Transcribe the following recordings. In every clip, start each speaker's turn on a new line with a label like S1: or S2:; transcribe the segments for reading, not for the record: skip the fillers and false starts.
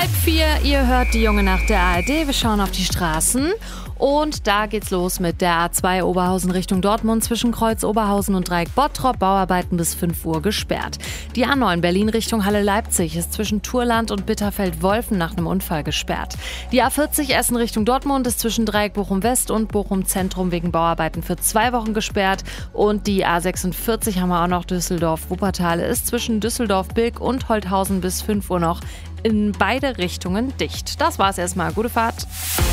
S1: 3:30, ihr hört die Junge Nacht der ARD. Wir schauen auf die Straßen. Und da geht's los mit der A2 Oberhausen Richtung Dortmund zwischen Kreuz Oberhausen und Dreieck Bottrop. Bauarbeiten bis 5 Uhr gesperrt. Die A9 Berlin Richtung Halle Leipzig ist zwischen Turland und Bitterfeld-Wolfen nach einem Unfall gesperrt. Die A40 Essen Richtung Dortmund ist zwischen Dreieck Bochum West und Bochum Zentrum wegen Bauarbeiten für 2 Wochen gesperrt. Und die A46 haben wir auch noch Düsseldorf-Wuppertal ist zwischen Düsseldorf-Bilk und Holthausen bis 5 Uhr noch in beide Richtungen dicht. Das war's erstmal. Gute Fahrt.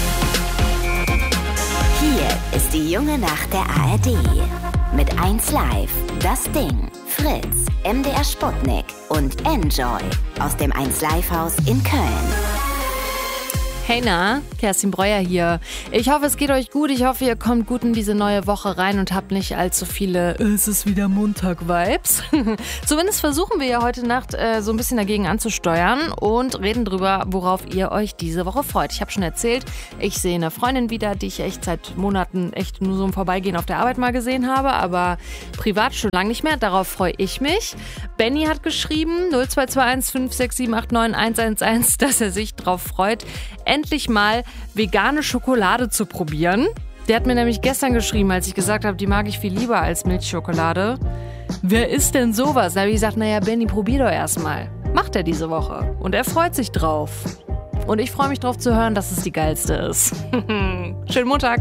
S2: Hier ist die Junge Nacht der ARD. Mit 1Live, Das Ding, Fritz, MDR Sputnik und Enjoy aus dem 1Live-Haus in Köln.
S1: Hey na, Kerstin Breuer hier. Ich hoffe, es geht euch gut. Ich hoffe, ihr kommt gut in diese neue Woche rein und habt nicht allzu viele "Es ist wieder Montag"-Vibes. Zumindest versuchen wir ja heute Nacht so ein bisschen dagegen anzusteuern und reden drüber, worauf ihr euch diese Woche freut. Ich habe schon erzählt, ich sehe eine Freundin wieder, die ich echt seit Monaten echt nur so im Vorbeigehen auf der Arbeit mal gesehen habe, aber privat schon lange nicht mehr. Darauf freue ich mich. Benny hat geschrieben, 0221 56789 111, dass er sich drauf freut, endlich mal vegane Schokolade zu probieren. Der hat mir nämlich gestern geschrieben, als ich gesagt habe, die mag ich viel lieber als Milchschokolade. Wer isst denn sowas? Da habe ich gesagt, naja, Benni, probier doch erstmal. Macht er diese Woche. Und er freut sich drauf. Und ich freue mich drauf zu hören, dass es die geilste ist. Schönen Montag.